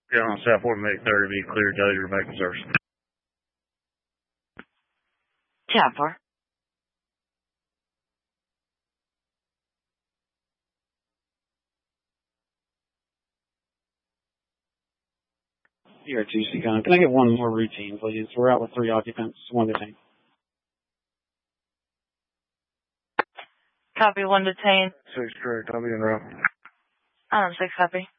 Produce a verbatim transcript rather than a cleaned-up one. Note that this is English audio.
Yeah, on Southport Medic thirty, be clear, Judge, or back to service. ten four. You're at G C Con. Can I get one more routine, please? We're out with three occupants, one detained. Copy, one detained. Six, correct. I'll be in route. Um, six, copy.